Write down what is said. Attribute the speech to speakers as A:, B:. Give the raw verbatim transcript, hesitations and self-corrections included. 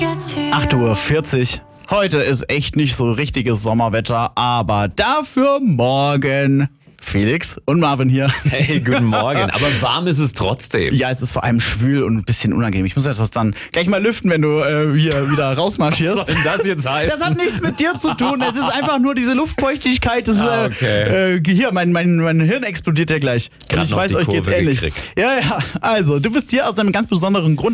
A: acht Uhr vierzig. Heute ist echt nicht so richtiges Sommerwetter, aber dafür morgen Felix und Marvin hier.
B: Hey, guten Morgen. Aber warm ist es trotzdem.
A: Ja, es ist vor allem schwül und ein bisschen unangenehm. Ich muss das dann gleich mal lüften, wenn du äh, hier wieder rausmarschierst.
B: Was soll denn das jetzt heißen?
A: Das hat nichts mit dir zu tun. Es ist einfach nur diese Luftfeuchtigkeit. Das,
B: ah, okay.
A: äh, hier, mein, mein, mein Hirn explodiert ja gleich.
B: Grad
A: und ich
B: noch
A: weiß,
B: die
A: euch geht's
B: Kurve
A: ähnlich.
B: gekriegt.
A: Ja, ja. Also, du bist hier aus einem ganz besonderen Grund.